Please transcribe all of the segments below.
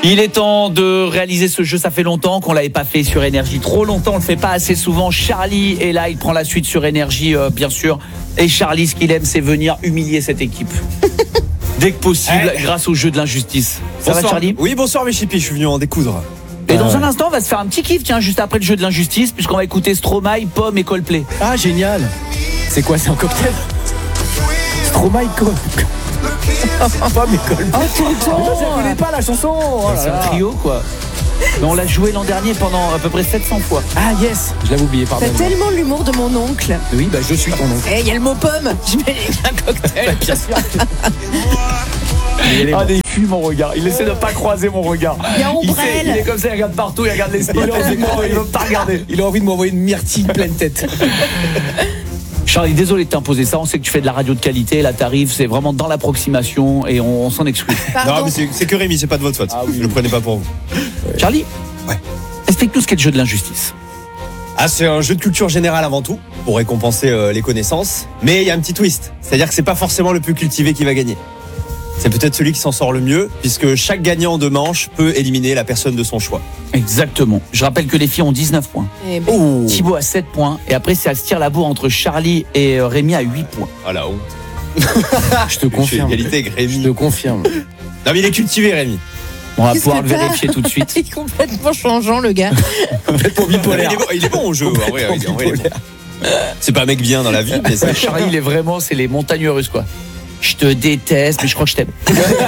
Il est temps de réaliser ce jeu, ça fait longtemps qu'on l'avait pas fait sur Énergie, trop longtemps, on le fait pas assez souvent. Charlie est là, il prend la suite sur Énergie bien sûr. Et Charlie, ce qu'il aime, c'est venir humilier cette équipe. Dès que possible, grâce au jeu de l'injustice. Ça va Charlie ? Oui, bonsoir mes chippies, je suis venu en découdre. Et dans un instant, on va se faire un petit kiff, tiens, juste après le jeu de l'injustice, puisqu'on va écouter Stromae, Pomme et Coldplay. Ah, génial. C'est quoi, c'est un cocktail ? Stromae, Pomme et Coldplay. Oh, tonton, je connais pas la chanson. C'est un trio, quoi. Mais on l'a joué l'an dernier pendant à peu près 700 fois. Ah yes, je l'avais oublié, pardon. T'as tellement l'humour de mon oncle. Oui, bah je suis ton oncle. Eh, il y a le mot pomme. Je mets un cocktail. Bien sûr. Ah, il fuit mon regard. Il essaie de pas croiser mon regard. Il y a ombrelle. Il est comme ça, il regarde partout, il regarde les spots. Il veut pas regarder. Il a envie de m'envoyer une myrtille pleine tête. Charlie, désolé de t'imposer ça. On sait que tu fais de la radio de qualité. Là, t'arrives, c'est vraiment dans l'approximation et on s'en exclut. Pardon. Non, mais c'est que Rémi, c'est pas de votre faute. Ah oui. Ne le prenez pas pour vous. Charlie ? Ouais. Explique-nous ce qu'est le jeu de l'injustice. Ah, c'est un jeu de culture générale avant tout, pour récompenser les connaissances. Mais il y a un petit twist. C'est-à-dire que c'est pas forcément le plus cultivé qui va gagner. C'est peut-être celui qui s'en sort le mieux, puisque chaque gagnant de manche peut éliminer la personne de son choix. Exactement. Je rappelle que les filles ont 19 points. Eh ben, Oh. Thibaut a 7 points. Et après, c'est à se tirer la bourre entre Charlie et Rémi à 8 points. Ah la honte. Je te confirme. Égalité avec Je Rémi. te confirme. Non mais il est cultivé Rémi. On va Qu'est-ce pouvoir que le t'as vérifier tout de suite. il est complètement changeant, le gars. Complètement bipolaire. Il est bon au jeu. En vrai, il est bon. C'est pas un mec bien dans la vie, mais c'est Charlie, il est vraiment, c'est les montagnes russes, quoi. Je te déteste, mais je crois que je t'aime.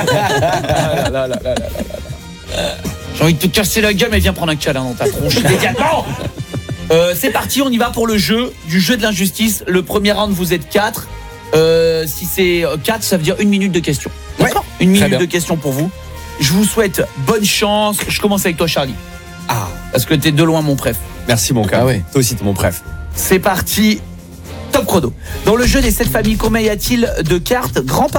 J'ai envie de te casser la gueule, mais viens prendre un câlin dans ta tronche. Immédiatement. C'est parti, on y va pour le jeu de l'injustice. Le premier round, vous êtes 4. Si c'est 4, ça veut dire 1 minute de question. D'accord ? 1 minute de question pour vous. Je vous souhaite bonne chance. Je commence avec toi, Charlie. Ah, Parce que t'es de loin mon préf. merci mon gars. Ah ouais. Toi aussi t'es mon préf. C'est parti. Top chrono. Dans le jeu des 7 familles, combien y a-t-il de cartes grands-parents ?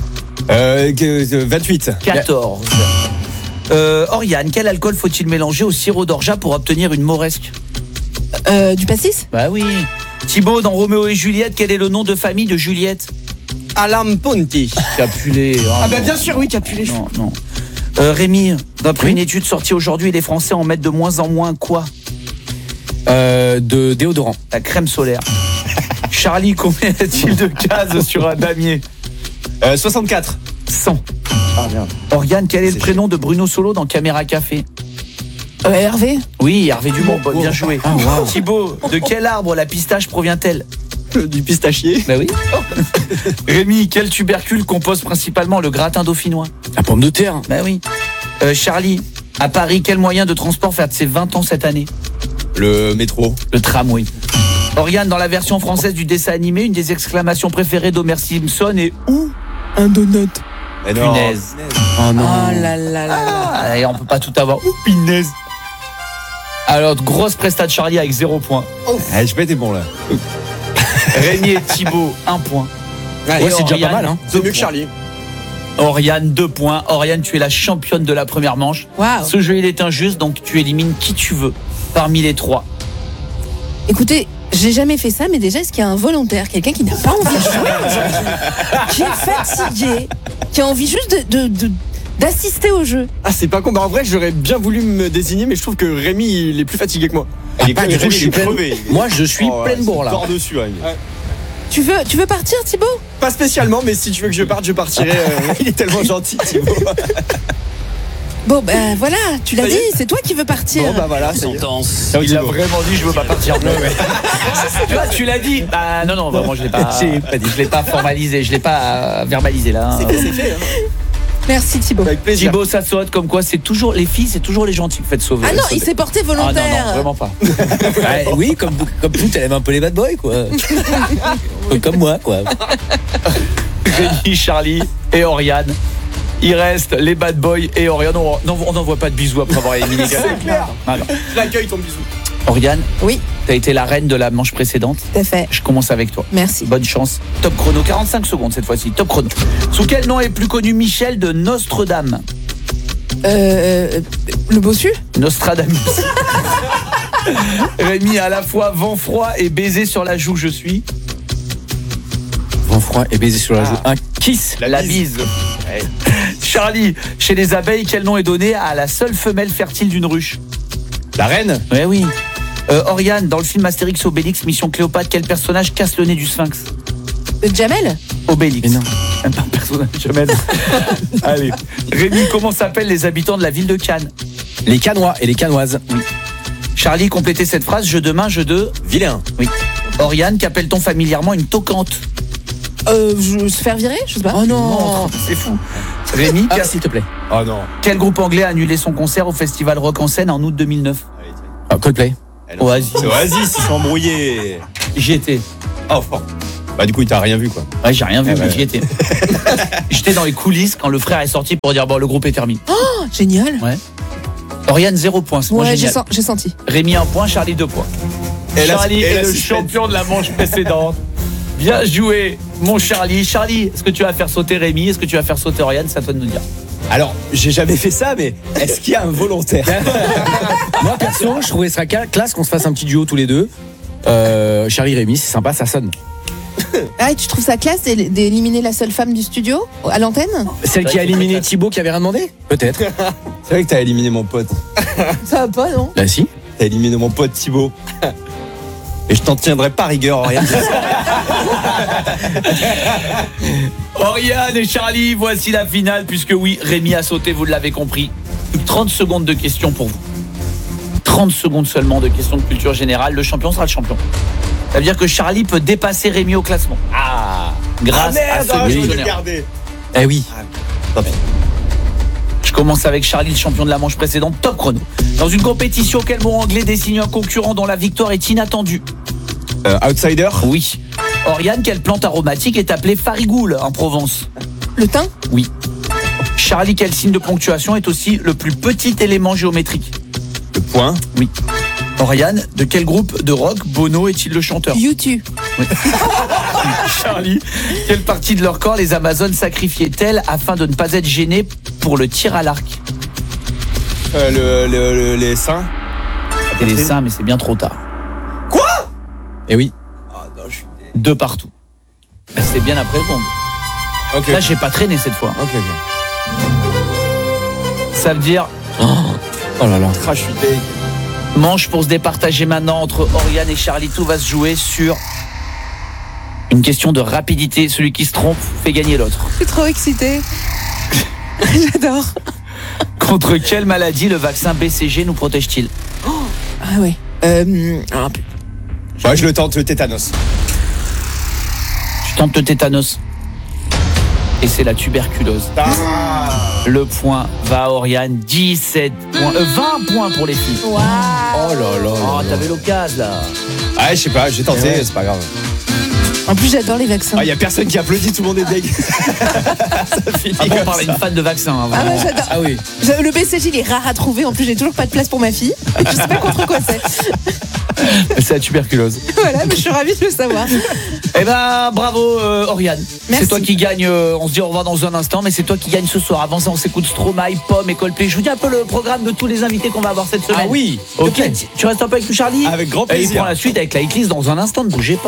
28. 14. Oriane, quel alcool faut-il mélanger au sirop d'orgeat pour obtenir une mauresque ? Du pastis ? Bah oui. Thibaut, dans Roméo et Juliette, quel est le nom de famille de Juliette ? Alam Ponti. Capulet. Ah bah bien sûr, oui, Capulet. Non, non. Rémi, d'après une étude sortie aujourd'hui, les Français en mettent de moins en moins quoi ? De déodorant. La crème solaire. Charlie, combien y a-t-il de cases sur un damier ? 64. 100. Ah merde. Oriane, quel est le prénom de Bruno Solo dans Caméra Café ? Hervé ? Oui, Hervé Dumont, bien joué. Ah, wow. Thibaut, de quel arbre la pistache provient-elle ? Du pistachier. Bah oui. Rémi, quel tubercule compose principalement le gratin dauphinois ? La pomme de terre. Bah oui. Charlie, à Paris, quel moyen de transport fête ses 20 ans cette année ? Le métro. Le tramway. Oriane, dans la version française du dessin animé, une des exclamations préférées d'Homer Simpson est où ? Un donut. Mais non. Punaise. Oh non. Oh là là là. Ah, et on peut pas tout avoir. Ouh, punaise. Alors, grosse presta de Charlie avec 0 point. Ah, j'ai pas été bon là. Rémi et Thibaut, 1 point. Ouais, c'est déjà Oriane, pas mal, hein. C'est mieux que Charlie. Oriane, 2 points. Oriane, tu es la championne de la première manche. Waouh. Ce jeu, il est injuste, donc tu élimines qui tu veux parmi les 3. Écoutez, j'ai jamais fait ça, mais déjà, est-ce qu'il y a un volontaire, quelqu'un qui n'a pas envie de jouer aujourd'hui, qui est fatigué, qui a envie juste d'assister au jeu ? Ah, c'est pas con. Bah, en vrai, j'aurais bien voulu me désigner, mais je trouve que Rémi, il est plus fatigué que moi. Il est pas du tout, Rémi, je suis il est plein. crevé. Moi, je suis pleine bourre là. Tord dessus, Rémi. Tu veux partir, Thibaut ? Pas spécialement, mais si tu veux que je parte, je partirai. Il est tellement gentil, Thibaut. Bon, ben voilà, tu l'as Ça y dit, est. c'est toi qui veux partir. Bon, bah voilà, ça y est. Il a vraiment dit, je veux pas partir. Tu vois, tu l'as dit. Bah non, vraiment, je l'ai pas. Je l'ai pas formalisé, je l'ai pas verbalisé là. C'est fait, hein. Merci, Thibaut. Avec plaisir. Thibaut, ça saute comme quoi c'est toujours les filles, c'est toujours les gentils que faites sauver. Ah non, sauver. il s'est porté Ah non, volontaire. non, vraiment pas. Ouais, oui, comme tout, elle aime un peu les bad boys, quoi. Comme moi, quoi. Rémi, Charlie et Oriane. Il reste les bad boys et Oriane. On n'envoie pas de bisous après avoir éliminé. C'est clair. Voilà. Je l'accueille, ton bisou. Oriane, Oui, t'as été la reine de la manche précédente. tout à fait. Je commence avec toi. Merci. Bonne chance. Top chrono, 45 secondes cette fois-ci. Top chrono. Sous quel nom est plus connu Michel de Nostredame ? Le bossu ? Nostradamus. Rémi, à la fois vent froid et baiser sur la joue, je suis. Vent froid et baiser sur la joue. Un kiss. La bise. Charlie, chez les abeilles, quel nom est donné à la seule femelle fertile d'une ruche? La reine? Ouais, oui. Oriane, dans le film Astérix Obélix, Mission Cléopâtre, quel personnage casse le nez du sphinx? Jamel? Obélix. Mais non. Même pas un personnage, jamais. Allez. Rémi, comment s'appellent les habitants de la ville de Cannes? Les Canois et les Canoises. Charlie, complétez cette phrase. Jeu de main, jeu de... Vilain. Oui. Oriane, qu'appelle-t-on familièrement une toquante? Se faire virer? Je sais pas. Oh non, c'est fou. Rémi, S'il te plaît. Oh non. quel groupe anglais a annulé son concert au Festival Rock en Seine en août 2009? Coldplay. Oasis. C'est Oasis, ils sont embrouillés. J'y étais. Oh, fort. Bah, du coup, il t'a rien vu, quoi. Ouais, j'ai rien vu, mais ouais. j'y étais. J'étais dans les coulisses quand le frère est sorti pour dire bon, le groupe est terminé. Oh, génial. Ouais. Oriane, 0 points. C'est Ouais, génial. j'ai senti. Rémi, 1 point. Charlie, 2 points. Charlie est le champion de la manche précédente. Bien joué, mon Charlie. Charlie, est-ce que tu vas faire sauter Rémi? Est-ce que tu vas faire sauter Oriane? C'est à toi de nous dire. Alors, j'ai jamais fait ça, mais est-ce qu'il y a un volontaire? Moi, perso, je trouvais ça classe qu'on se fasse un petit duo tous les deux. Charlie Rémi, c'est sympa, ça sonne. Ah, et tu trouves ça classe d'éliminer la seule femme du studio à l'antenne? Celle qui a éliminé Thibaut qui avait rien demandé? Peut-être. C'est vrai que t'as éliminé mon pote. Ça va pas, non? Bah si. T'as éliminé mon pote Thibaut. Et je t'en tiendrai pas rigueur, Oriane. Oriane et Charlie, voici la finale, puisque oui, Rémi a sauté, vous l'avez compris. Plus que 30 secondes de questions pour vous. 30 secondes seulement de questions de culture générale. Le champion sera le champion. Ça veut dire que Charlie peut dépasser Rémi au classement. Grâce à ce je questionnaire. l'ai gardé. Eh oui. Tant pis. Je commence avec Charlie, le champion de la manche précédente, top chrono. Dans une compétition, quel mot anglais désigne un concurrent dont la victoire est inattendue? Outsider? Oui. Oriane, quelle plante aromatique est appelée farigoule en Provence? Le thym? Oui. Charlie, quel signe de ponctuation est aussi le plus petit élément géométrique? Le point. Oui. Oriane, de quel groupe de rock Bono est-il le chanteur? YouTube. Charlie, quelle partie de leur corps les Amazones sacrifiaient-elles afin de ne pas être gênées pour le tir à l'arc? Les seins. Et les seins, mais c'est bien trop tard. Eh oui. Deux partout. C'est bien après répondre. Ok. Là, j'ai pas traîné cette fois. Ok. Ça veut dire Oh là là. Ah, je suis deg. manche pour se départager maintenant entre Oriane et Charlie. Tout va se jouer sur une question de rapidité. Celui qui se trompe fait gagner l'autre. Je suis trop excitée. J'adore. Contre quelle maladie le vaccin BCG nous protège-t-il? Ah ouais. Ouais, je le tente, le tétanos. Je tente le tétanos. Et c'est la tuberculose. Le point va à Oriane. 17 points. 20 points pour les filles. Waouh. Oh là là. Oh, t'avais l'occasion là. Ah, je sais pas, j'ai tenté, Ouais. c'est pas grave. En plus, j'adore les vaccins. Ah, y a personne qui applaudit, tout le monde est deg. Ça finit Ah bon, on comme parlait ça. d'une fan de vaccin. Hein, Ah vraiment. ouais, j'adore. Ah oui. Le BCG, il est rare à trouver. En plus, j'ai toujours pas de place pour ma fille. Je sais pas contre quoi c'est. C'est la tuberculose. Voilà, mais je suis ravie de le savoir. Eh ben, bravo Oriane. Merci. C'est toi qui gagne. On se dit au revoir dans un instant, mais c'est toi qui gagne ce soir. Avant ça, on s'écoute Stromae, Pomme et Coldplay. Je vous dis un peu le programme de tous les invités qu'on va avoir cette semaine. Ah oui. Ok. Tu restes un peu avec nous, Charlie? Avec grand Et il plaisir. prend la suite avec la hitlist dans un instant. Ne bougez pas.